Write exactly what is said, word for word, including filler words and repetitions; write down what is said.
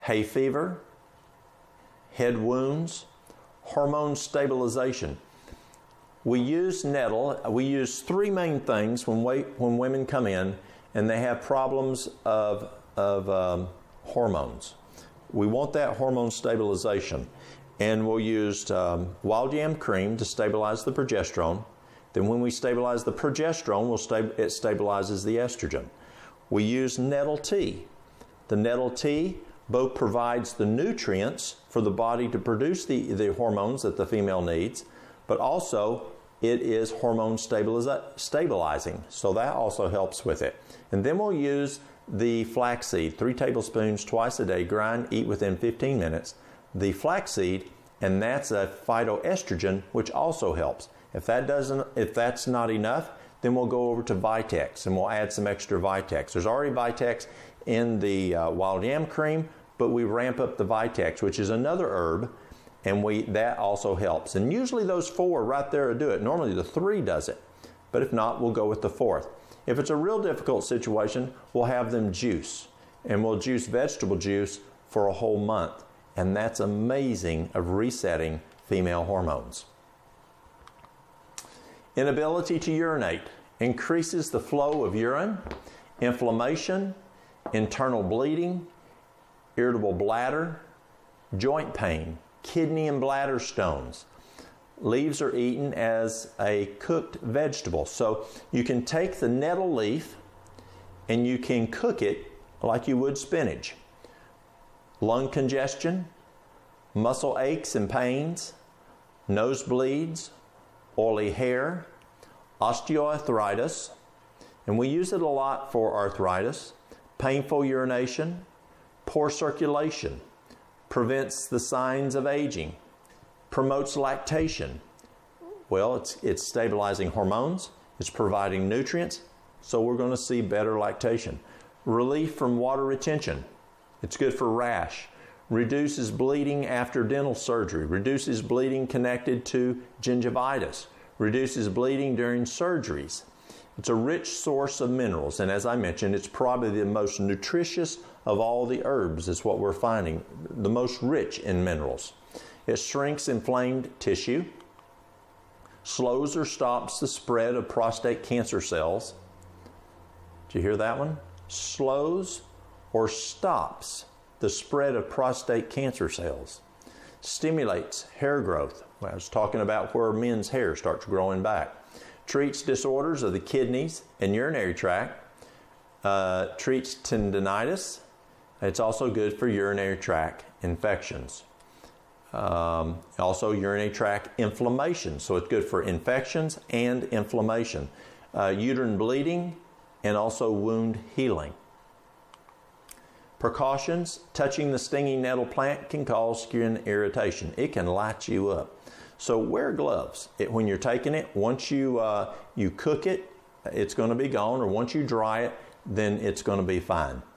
hay fever, head wounds, hormone stabilization. We use nettle, we use three main things when, we, when women come in and they have problems of, of um, hormones. We want that hormone stabilization. And we'll use um, wild yam cream to stabilize the progesterone. Then when we stabilize the progesterone, we'll sta it stabilizes the estrogen. We use nettle tea. The nettle tea both provides the nutrients for the body to produce the, the hormones that the female needs, but also it is hormone stabilizing, so that also helps with it. And then we'll use the flaxseed, three tablespoons twice a day, grind, eat within fifteen minutes. The flaxseed, and that's a phytoestrogen, which also helps. If that doesn't, if that's not enough, then we'll go over to Vitex and we'll add some extra Vitex. There's already Vitex in the uh, wild yam cream, but we ramp up the Vitex, which is another herb, and we that also helps. And usually those four right there will do it. Normally the three does it, but if not, we'll go with the fourth. If it's a real difficult situation, we'll have them juice, and we'll juice vegetable juice for a whole month. And that's amazing of resetting female hormones. Inability to urinate increases the flow of urine, inflammation, internal bleeding, irritable bladder, joint pain, kidney and bladder stones. Leaves are eaten as a cooked vegetable. So you can take the nettle leaf and you can cook it like you would spinach. Lung congestion, muscle aches and pains, nosebleeds, oily hair, osteoarthritis, and we use it a lot for arthritis, painful urination, poor circulation, prevents the signs of aging, promotes lactation. Well, it's, it's stabilizing hormones, it's providing nutrients, so we're going to see better lactation. Relief from water retention. It's good for rash, reduces bleeding after dental surgery, reduces bleeding connected to gingivitis, reduces bleeding during surgeries. It's a rich source of minerals, and as I mentioned, it's probably the most nutritious of all the herbs, is what we're finding, the most rich in minerals. It shrinks inflamed tissue, slows or stops the spread of prostate cancer cells. Did you hear that one? Slows or stops the spread of prostate cancer cells. Stimulates hair growth. Well, I was talking about where men's hair starts growing back. Treats disorders of the kidneys and urinary tract. Uh, treats tendinitis. It's also good for urinary tract infections. Um, also urinary tract inflammation. So it's good for infections and inflammation. Uh, uterine bleeding and also wound healing. Precautions: touching the stinging nettle plant can cause skin irritation. It can light you up. So wear gloves it, when you're taking it. Once you, uh, you cook it, it's going to be gone, or once you dry it, then it's going to be fine.